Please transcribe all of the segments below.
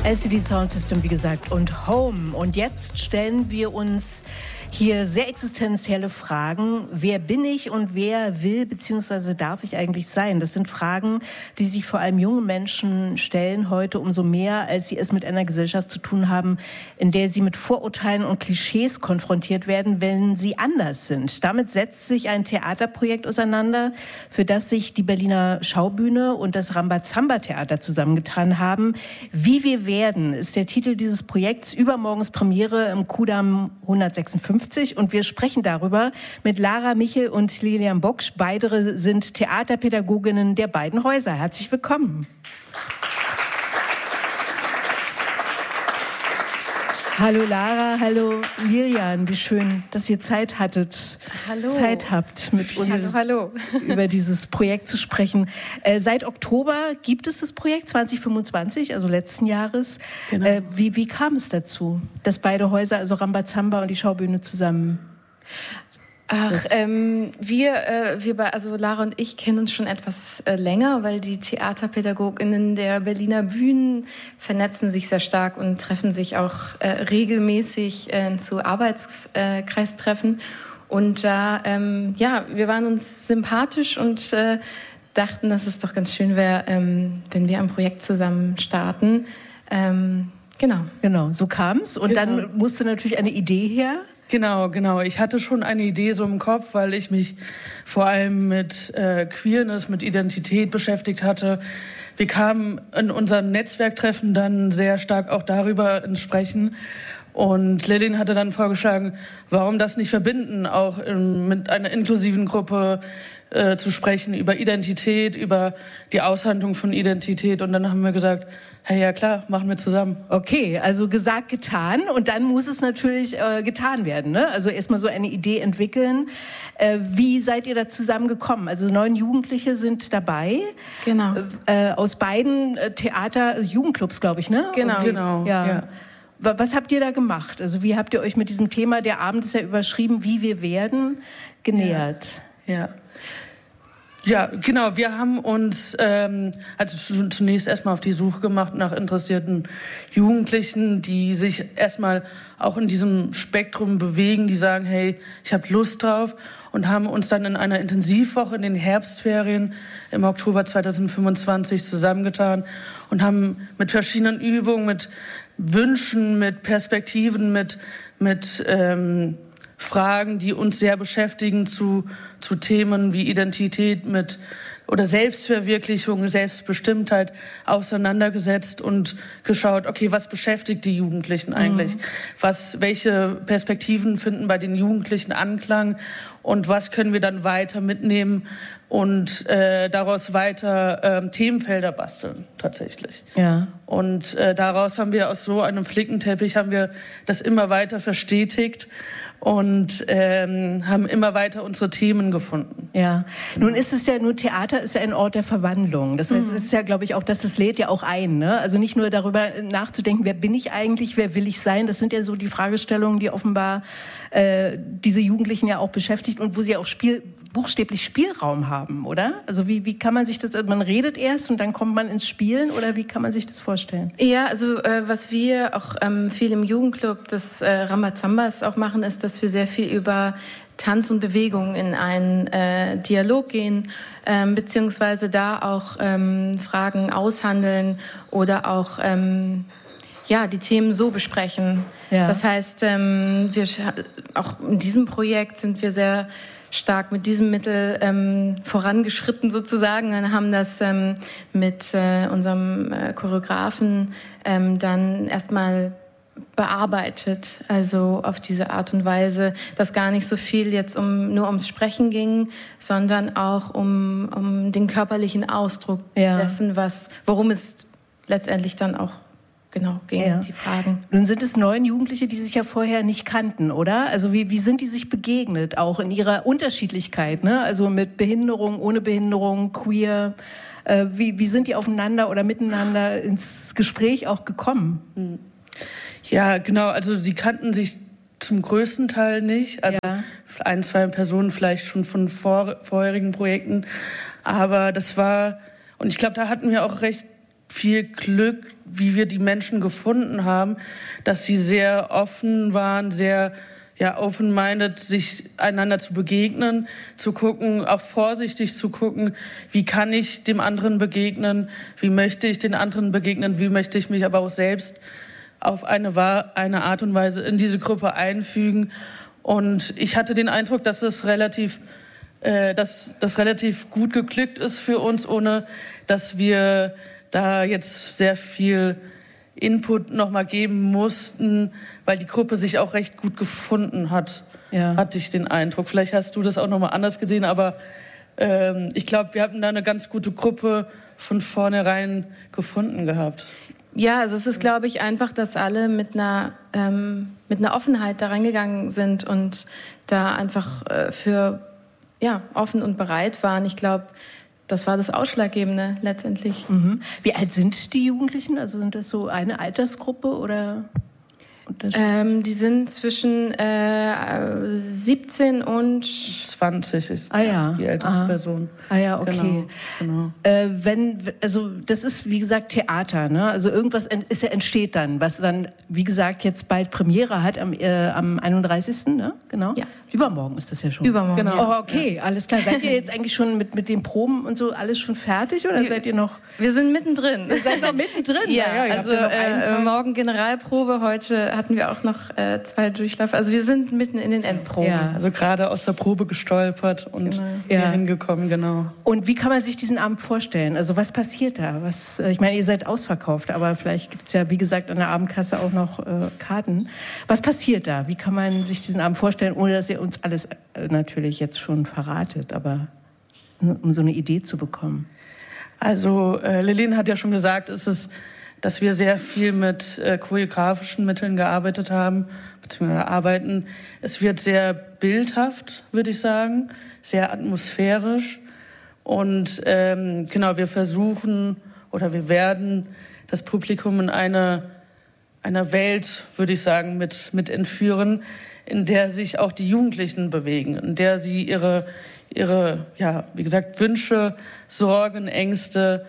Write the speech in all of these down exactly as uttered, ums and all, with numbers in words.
L C D Sound System, wie gesagt, und Home. Und jetzt stellen wir uns hier sehr existenzielle Fragen. Wer bin ich und wer will bzw. darf ich eigentlich sein? Das sind Fragen, die sich vor allem junge Menschen stellen heute umso mehr, als sie es mit einer Gesellschaft zu tun haben, in der sie mit Vorurteilen und Klischees konfrontiert werden, wenn sie anders sind. Damit setzt sich ein Theaterprojekt auseinander, für das sich die Berliner Schaubühne und das Rambazamba-Theater zusammengetan haben. Wie wir werden ist der Titel dieses Projekts. Übermorgens Premiere im Kudamm hundertsechsundfünfzig. Und wir sprechen darüber mit Lara Michel und Lilian Boksch. Beide sind Theaterpädagoginnen der beiden Häuser. Herzlich willkommen. Hallo Lara, hallo Lilian. Wie schön, dass ihr Zeit hattet, hallo. Zeit habt, mit uns hallo, hallo. über dieses Projekt zu sprechen. Äh, seit Oktober gibt es das Projekt zwanzig fünfundzwanzig, also letzten Jahres. Genau. Äh, wie, wie kam es dazu, dass beide Häuser, also Rambazamba und die Schaubühne, zusammen? Ach, ähm, wir, äh, wir bei, also Lara und ich kennen uns schon etwas äh, länger, weil die Theaterpädagoginnen der Berliner Bühnen vernetzen sich sehr stark und treffen sich auch äh, regelmäßig äh, zu Arbeitskreistreffen. Und da, ähm, ja, wir waren uns sympathisch und äh, dachten, dass es doch ganz schön wäre, ähm, wenn wir ein Projekt zusammen starten. Ähm, genau. Genau, so kam es. Und genau. Dann musste natürlich eine Idee her. Genau, genau. Ich hatte schon eine Idee so im Kopf, weil ich mich vor allem mit äh, Queerness, mit Identität beschäftigt hatte. Wir kamen in unseren Netzwerktreffen dann sehr stark auch darüber ins Sprechen. Und Lilian hatte dann vorgeschlagen, warum das nicht verbinden, auch in, mit einer inklusiven Gruppe äh, zu sprechen, über Identität, über die Aushandlung von Identität. Und dann haben wir gesagt, hey, ja klar, machen wir zusammen. Okay, also gesagt, getan. Und dann muss es natürlich äh, getan werden, ne? Also erstmal so eine Idee entwickeln. Äh, wie seid ihr da zusammengekommen? Also neun Jugendliche sind dabei. Genau. Äh, aus beiden äh, Theater, also Jugendclubs, glaube ich, ne? Genau. Okay. Genau, ja. ja. Was habt ihr da gemacht? Also wie habt ihr euch mit diesem Thema, der Abend ist ja überschrieben, wie wir werden, genähert? Ja, ja. Ja, genau. Wir haben uns ähm, also zunächst erstmal auf die Suche gemacht nach interessierten Jugendlichen, die sich erstmal auch in diesem Spektrum bewegen, die sagen, hey, ich habe Lust drauf, und haben uns dann in einer Intensivwoche in den Herbstferien im Oktober zweitausendfünfundzwanzig zusammengetan und haben mit verschiedenen Übungen, mit Wünschen, mit Perspektiven, mit mit ähm, Fragen, die uns sehr beschäftigen, zu zu Themen wie Identität mit oder Selbstverwirklichung, Selbstbestimmtheit auseinandergesetzt und geschaut, okay, was beschäftigt die Jugendlichen eigentlich? Mhm. Was, welche Perspektiven finden bei den Jugendlichen Anklang und was können wir dann weiter mitnehmen und äh, daraus weiter äh, Themenfelder basteln, tatsächlich. Ja. Und äh, daraus haben wir aus so einem Flickenteppich haben wir das immer weiter verstetigt und ähm, haben immer weiter unsere Themen gefunden. Ja, nun ist es ja, nur Theater ist ja ein Ort der Verwandlung. Das heißt, mhm. es ist ja, glaube ich, auch, dass das lädt ja auch ein, ne? Also nicht nur darüber nachzudenken, wer bin ich eigentlich, wer will ich sein? Das sind ja so die Fragestellungen, die offenbar äh, diese Jugendlichen ja auch beschäftigt und wo sie auch Spiel, buchstäblich Spielraum haben, oder? Also wie, wie kann man sich das, man redet erst und dann kommt man ins Spielen, oder wie kann man sich das vorstellen? Ja, also äh, was wir auch ähm, viel im Jugendclub des äh, Rambazambas auch machen, ist, dass wir sehr viel über Tanz und Bewegung in einen äh, Dialog gehen, ähm, beziehungsweise da auch ähm, Fragen aushandeln oder auch ähm, ja, die Themen so besprechen. Ja. Das heißt, ähm, wir auch in diesem Projekt sind wir sehr stark mit diesem Mittel ähm, vorangeschritten sozusagen und haben das ähm, mit äh, unserem äh, Choreografen ähm, dann erstmal bearbeitet, also auf diese Art und Weise, dass gar nicht so viel jetzt um nur ums Sprechen ging, sondern auch um, um den körperlichen Ausdruck ja. dessen, was, worum es letztendlich dann auch genau ging, ja. die Fragen. Nun sind es neun Jugendliche, die sich ja vorher nicht kannten, oder? Also wie, wie sind die sich begegnet, auch in ihrer Unterschiedlichkeit, ne? Also mit Behinderung, ohne Behinderung, queer. Äh, wie, wie sind die aufeinander oder miteinander ins Gespräch auch gekommen? Hm. Ja, genau. Also sie kannten sich zum größten Teil nicht. Also ja. ein, zwei Personen vielleicht schon von vor, vorherigen Projekten. Aber das war, und ich glaube, da hatten wir auch recht viel Glück, wie wir die Menschen gefunden haben, dass sie sehr offen waren, sehr ja, open-minded, sich einander zu begegnen, zu gucken, auch vorsichtig zu gucken, wie kann ich dem anderen begegnen, wie möchte ich den anderen begegnen, wie möchte ich mich aber auch selbst auf eine, eine Art und Weise in diese Gruppe einfügen. Und ich hatte den Eindruck, dass es relativ, äh, dass das relativ gut geglückt ist für uns, ohne dass wir da jetzt sehr viel Input nochmal geben mussten, weil die Gruppe sich auch recht gut gefunden hat, ja. hatte ich den Eindruck. Vielleicht hast du das auch nochmal anders gesehen, aber ähm, ich glaube, wir hatten da eine ganz gute Gruppe von vornherein gefunden gehabt. Ja, also es ist, glaube ich, einfach, dass alle mit einer, ähm, mit einer Offenheit da reingegangen sind und da einfach äh, für ja, offen und bereit waren. Ich glaube, das war das Ausschlaggebende letztendlich. Mhm. Wie alt sind die Jugendlichen? Also sind das so eine Altersgruppe oder? Ähm, die sind zwischen äh, siebzehn und zwanzig ist ah, ja. die älteste Aha. Person. Ah ja, okay. Genau, genau. Äh, wenn, also das ist wie gesagt Theater, ne? Also irgendwas ent, ist ja, entsteht dann, was dann wie gesagt jetzt bald Premiere hat am, äh, am einunddreißigsten Ne? Genau. Ja. Übermorgen ist das ja schon. Übermorgen. Genau. Oh, okay, ja. Alles klar. Seid ihr jetzt eigentlich schon mit mit den Proben und so alles schon fertig oder wir, seid ihr noch? Wir sind mittendrin. Ihr seid noch mittendrin. Ja, ja, also äh, morgen Generalprobe, heute hatten wir auch noch äh, zwei Durchläufe. Also wir sind mitten in den Endproben. Ja. Also gerade aus der Probe gestolpert und genau. hier ja. hingekommen, genau. Und wie kann man sich diesen Abend vorstellen? Also was passiert da? Was, ich meine, ihr seid ausverkauft, aber vielleicht gibt es ja, wie gesagt, an der Abendkasse auch noch äh, Karten. Was passiert da? Wie kann man sich diesen Abend vorstellen, ohne dass ihr uns alles äh, natürlich jetzt schon verratet, aber um so eine Idee zu bekommen? Also äh, Lillian hat ja schon gesagt, es ist, dass wir sehr viel mit äh, choreografischen Mitteln gearbeitet haben, beziehungsweise arbeiten. Es wird sehr bildhaft, würde ich sagen, sehr atmosphärisch. Und ähm, genau, wir versuchen oder wir werden das Publikum in eine, einer Welt, würde ich sagen, mit, mit entführen, in der sich auch die Jugendlichen bewegen, in der sie ihre, ihre ja, wie gesagt, Wünsche, Sorgen, Ängste,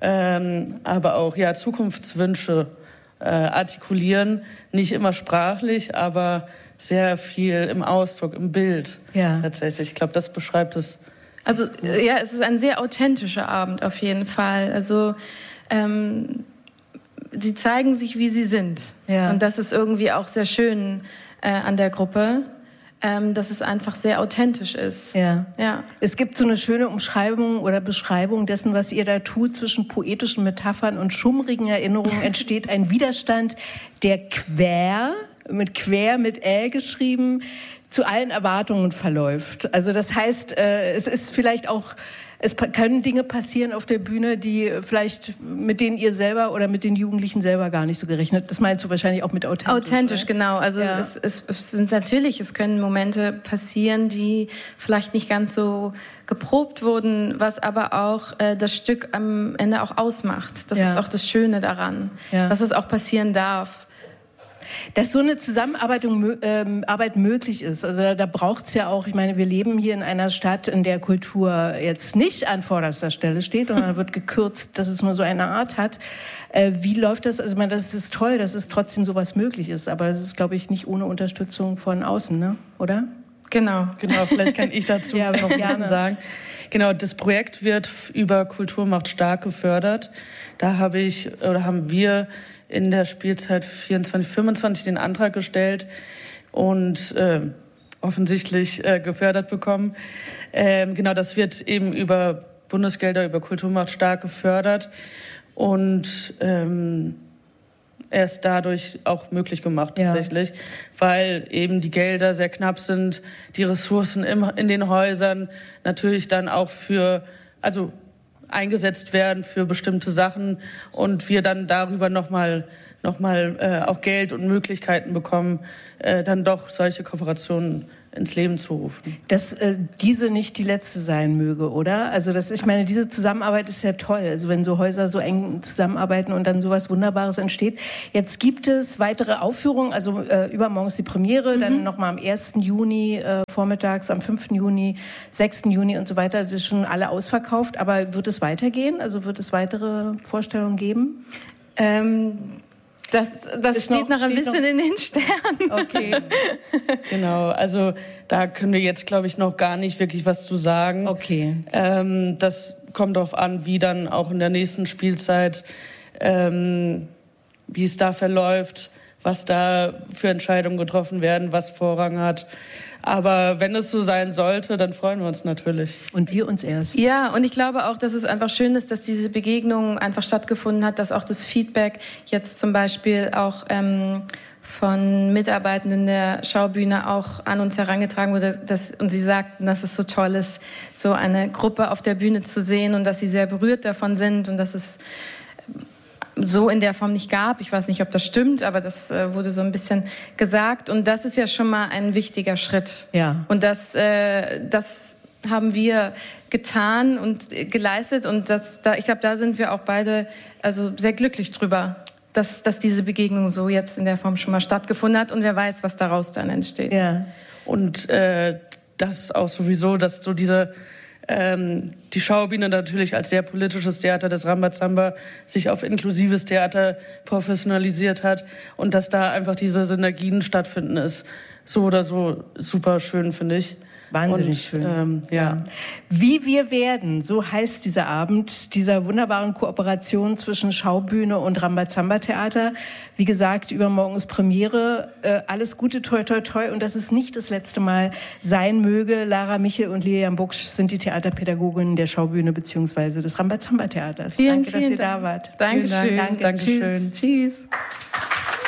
ähm, aber auch ja, Zukunftswünsche äh, artikulieren. Nicht immer sprachlich, aber sehr viel im Ausdruck, im Bild ja. tatsächlich. Ich glaube, das beschreibt es. Also ja, es ist ein sehr authentischer Abend auf jeden Fall. Also ähm, sie zeigen sich, wie sie sind. Ja. Und das ist irgendwie auch sehr schön äh, an der Gruppe, ähm, dass es einfach sehr authentisch ist. Ja. Ja. Es gibt so eine schöne Umschreibung oder Beschreibung dessen, was ihr da tut. Zwischen poetischen Metaphern und schummrigen Erinnerungen entsteht ein Widerstand, der quer, mit quer, mit Ä geschrieben, zu allen Erwartungen verläuft. Also das heißt, äh, es ist vielleicht auch, es können Dinge passieren auf der Bühne, die vielleicht mit denen ihr selber oder mit den Jugendlichen selber gar nicht so gerechnet. Das meinst du wahrscheinlich auch mit authentisch. Authentisch, oder? Genau. Also ja. es, es, es sind natürlich, es können Momente passieren, die vielleicht nicht ganz so geprobt wurden, was aber auch äh, das Stück am Ende auch ausmacht. Das ja. ist auch das Schöne daran, ja. dass es auch passieren darf. Dass so eine Zusammenarbeit ähm, Arbeit möglich ist. Also da, da braucht es ja auch, ich meine, wir leben hier in einer Stadt, in der Kultur jetzt nicht an vorderster Stelle steht, und dann wird gekürzt, dass es nur so eine Art hat. Äh, wie läuft das? Also ich meine, das ist toll, dass es trotzdem sowas möglich ist, aber das ist, glaube ich, nicht ohne Unterstützung von außen, ne? Oder? Genau. Genau, vielleicht kann ich dazu ja, noch ein bisschen sagen. Genau, das Projekt wird über Kultur macht stark gefördert. Da habe ich, oder haben wir in der Spielzeit vierundzwanzig fünfundzwanzig den Antrag gestellt und äh, offensichtlich äh, gefördert bekommen. Ähm, genau, das wird eben über Bundesgelder, über Kultur macht stark gefördert und ähm, erst dadurch auch möglich gemacht tatsächlich, ja. weil eben die Gelder sehr knapp sind, die Ressourcen im, in den Häusern natürlich dann auch für, also eingesetzt werden für bestimmte Sachen und wir dann darüber nochmal noch mal, äh, auch Geld und Möglichkeiten bekommen, äh, dann doch solche Kooperationen ins Leben zu rufen. Dass äh, diese nicht die letzte sein möge, oder? Also das, ich meine, diese Zusammenarbeit ist ja toll. Also wenn so Häuser so eng zusammenarbeiten und dann sowas Wunderbares entsteht. Jetzt gibt es weitere Aufführungen, also äh, übermorgen ist die Premiere, mhm. dann nochmal am ersten Juni äh, vormittags, am fünften Juni, sechsten Juni und so weiter. Das ist schon alle ausverkauft, aber wird es weitergehen? Also wird es weitere Vorstellungen geben? Ähm Das, das steht noch, noch ein bisschen noch in den Sternen. Okay. Genau, also da können wir jetzt, glaube ich, noch gar nicht wirklich was zu sagen. Okay. Ähm, das kommt darauf an, wie dann auch in der nächsten Spielzeit, ähm, wie es da verläuft, was da für Entscheidungen getroffen werden, was Vorrang hat. Aber wenn es so sein sollte, dann freuen wir uns natürlich. Und wir uns erst. Ja, und ich glaube auch, dass es einfach schön ist, dass diese Begegnung einfach stattgefunden hat, dass auch das Feedback jetzt zum Beispiel auch ähm, von Mitarbeitenden der Schaubühne auch an uns herangetragen wurde. Dass, und sie sagten, dass es so toll ist, so eine Gruppe auf der Bühne zu sehen und dass sie sehr berührt davon sind und dass es so in der Form nicht gab. Ich weiß nicht, ob das stimmt, aber das äh, wurde so ein bisschen gesagt. Und das ist ja schon mal ein wichtiger Schritt. Ja. Und das, äh, das haben wir getan und geleistet. Und das, da, ich glaube, da sind wir auch beide also sehr glücklich drüber, dass, dass diese Begegnung so jetzt in der Form schon mal stattgefunden hat. Und wer weiß, was daraus dann entsteht. Ja. Und äh, das auch sowieso, dass so diese Ähm, die Schaubühne natürlich als sehr politisches Theater des Rambazamba sich auf inklusives Theater professionalisiert hat und dass da einfach diese Synergien stattfinden, ist so oder so super schön, finde ich. Wahnsinnig und, schön. Ähm, ja. Wie wir werden, so heißt dieser Abend, dieser wunderbaren Kooperation zwischen Schaubühne und Rambazamba-Theater. Wie gesagt, übermorgen ist Premiere. Äh, alles Gute, toi, toi, toi. Und dass es nicht das letzte Mal sein möge. Lara Michel und Lilian Buksch sind die Theaterpädagoginnen der Schaubühne bzw. des Rambazamba-Theaters. Vielen, Danke, vielen dass ihr Dank. da wart. Dankeschön. Danke. Dankeschön. Tschüss. Tschüss.